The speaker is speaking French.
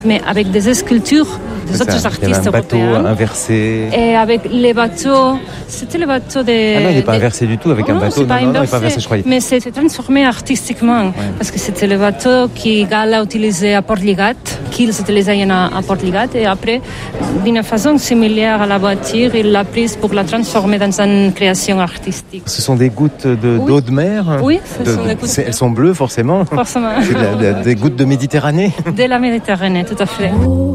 mais avec des sculptures des autres artistes européens. Un bateau inversé. Et avec les bateaux, c'était le bateau des... Ah non, il n'est pas inversé du tout avec un bateau. Non, il n'est pas inversé, je croyais. Mais c'est transformé artistiquement, parce que c'était le bateau que Gala utilisait à Portligat, qu'ils utilisaient à Portligat, et après, d'une façon similaire à la voiture, il l'a prise pour la transformer dans une création artistique. Ce sont des gouttes d'eau de mer. Oui, ce sont des gouttes. Elles sont bleues, forcément. Forcément. C'est des gouttes de Méditerranée. De la Méditerranée, tout à fait.